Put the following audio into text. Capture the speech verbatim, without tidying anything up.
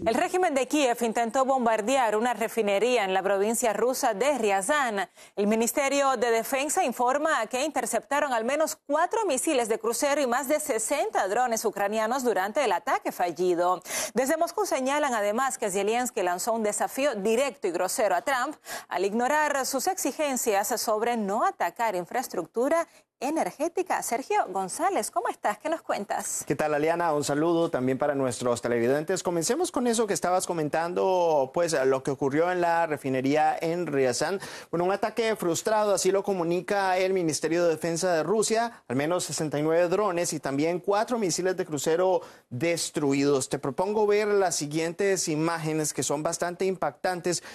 El régimen de Kiev intentó bombardear una refinería en la provincia rusa de Ryazan. El Ministerio de Defensa informa que interceptaron al menos cuatro misiles de crucero y más de sesenta drones ucranianos durante el ataque fallido. Desde Moscú señalan además que Zelensky lanzó un desafío directo y grosero a Trump al ignorar sus exigencias sobre no atacar infraestructura energética. Sergio González, ¿cómo estás? ¿Qué nos cuentas? ¿Qué tal, Aliana? Un saludo también para nuestros televidentes. Comencemos con eso que estabas comentando, pues lo que ocurrió en la refinería en Ryazan. Bueno, un ataque frustrado, así lo comunica el Ministerio de Defensa de Rusia. Al menos sesenta y nueve drones y también cuatro misiles de crucero destruidos. Te propongo ver las siguientes imágenes que son bastante impactantes